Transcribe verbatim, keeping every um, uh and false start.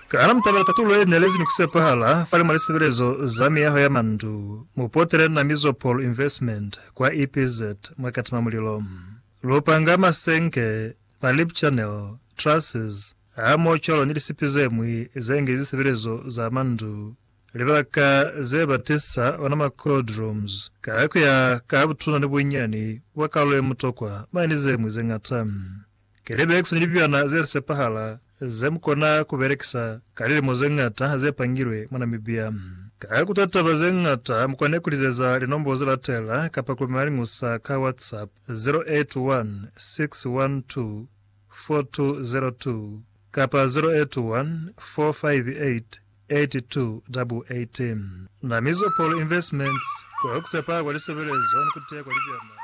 Kana mtabara tatulo enelezi nikusepa hala fali maliseberezo zami yaho ya mandu mupotere na Mizopol Investment kwa E P Z mwakati mamulilo lupanga masenke malip channel trusses amo cholo nilisipize mwi zenge ziseberezo za mandu libaka zeba tisa wanama codrooms kaku ya kabutuna nibunyani wakalo mutokwa manize mwize ngatam kelebe ekso nilibyana zesepa hala zemkona kuberekisa kalile mozengata zepangirwe mwana mibia kaya kutataba zengata mkwane kulizeza linombo zilatela kapa kumari ngusa ka WhatsApp zero eight one six one two four two zero two kapa zero eight one four five eight eight two eight eight na Mizopol Investments kwa kusepa kwa liseberezo nikutea kwa libyana